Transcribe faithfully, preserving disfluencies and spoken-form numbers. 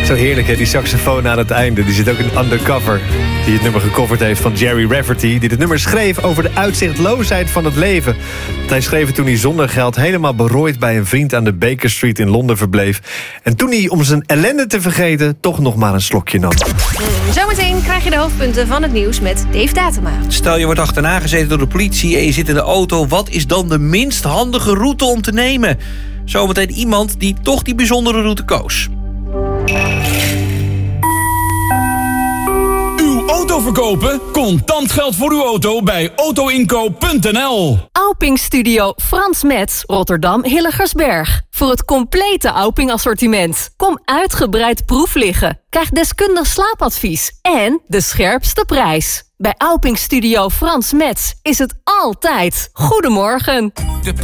Zo heerlijk, hè? Die saxofoon aan het einde. Die zit ook in Undercover. Die het nummer gecoverd heeft van Jerry Rafferty. Die het nummer schreef over de uitzichtloosheid van het leven. Want hij schreef het toen hij zonder geld helemaal berooid bij een vriend aan de Baker Street in Londen verbleef. En toen hij, om zijn ellende te vergeten, toch nog maar een slokje nam. Mm, zometeen krijg je de hoofdpunten van het nieuws met Dave Datema. Stel je wordt achterna gezeten door de politie en je zit in de auto. Wat is dan de minst handige route om te nemen? Zometeen iemand die toch die bijzondere route koos. Uw auto verkopen? Contant geld voor uw auto bij autoinkoop punt n l. Auping Studio Frans Metz, Rotterdam Hilligersberg. Voor het complete Auping assortiment. Kom uitgebreid proef liggen. Krijg deskundig slaapadvies en de scherpste prijs. Bij Auping Studio Frans Metz is het altijd Goedemorgen. De